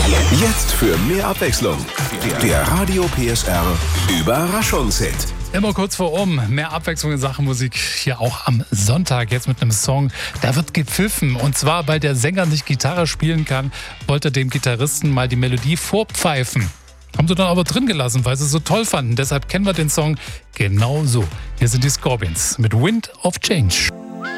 Jetzt für mehr Abwechslung. Der Radio PSR Überraschungshit. Immer kurz vor mehr Abwechslung in Sachen Musik hier auch am Sonntag. Jetzt mit einem Song, da wird gepfiffen. Und zwar, weil der Sänger nicht Gitarre spielen kann, wollte dem Gitarristen mal die Melodie vorpfeifen. Haben sie dann aber drin gelassen, weil sie es so toll fanden. Deshalb kennen wir den Song genau so. Hier sind die Scorpions mit Wind of Change.